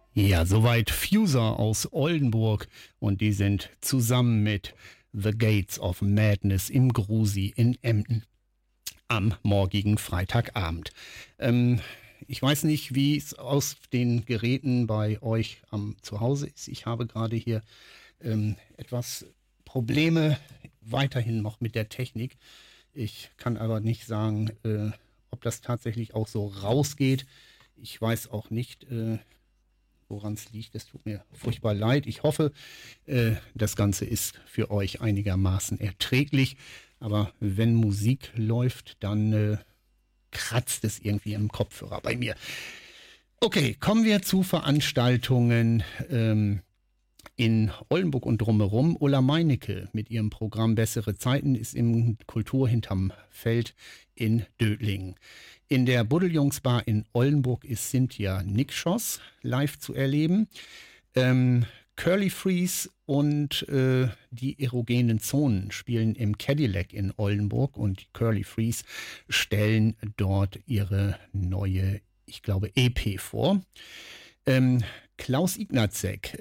Ja, soweit Fuser aus Oldenburg und die sind zusammen mit The Gates of Madness im Grusi in Emden am morgigen Freitagabend. Ich weiß nicht, wie es aus den Geräten bei euch zu Hause ist. Ich habe gerade hier etwas Probleme weiterhin noch mit der Technik. Ich kann aber nicht sagen, ob das tatsächlich auch so rausgeht. Ich weiß auch nicht, woran es liegt. Es tut mir furchtbar leid. Ich hoffe, das Ganze ist für euch einigermaßen erträglich. Aber wenn Musik läuft, dann kratzt es irgendwie im Kopfhörer bei mir. Okay, kommen wir zu Veranstaltungen in Oldenburg und drumherum. Ulla Meinecke mit ihrem Programm Bessere Zeiten ist im Kultur hinterm Feld in Dötlingen. In der Buddeljungsbar in Oldenburg ist Cynthia Nickschoss live zu erleben. Curly Freeze und die erogenen Zonen spielen im Cadillac in Oldenburg und die Curly Freeze stellen dort ihre neue, ich glaube, EP vor. Klaus Ignacek,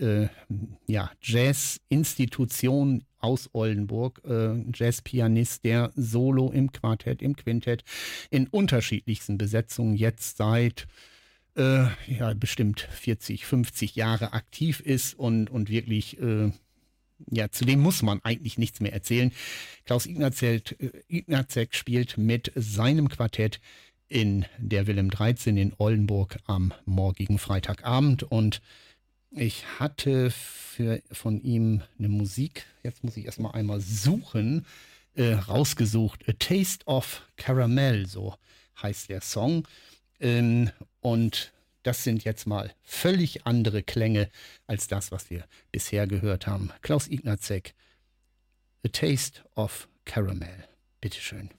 Jazz-Institution aus Oldenburg, Jazzpianist, der solo im Quartett, im Quintett, in unterschiedlichsten Besetzungen jetzt seit bestimmt 40, 50 Jahre aktiv ist und wirklich, zu dem muss man eigentlich nichts mehr erzählen. Klaus Ignacek spielt mit seinem Quartett in der Wilhelm 13 in Oldenburg am morgigen Freitagabend und ich hatte von ihm eine Musik, jetzt muss ich erstmal einmal suchen, rausgesucht. A Taste of Caramel, so heißt der Song. Und das sind jetzt mal völlig andere Klänge als das, was wir bisher gehört haben. Klaus Ignacek, A Taste of Caramel. Bitteschön.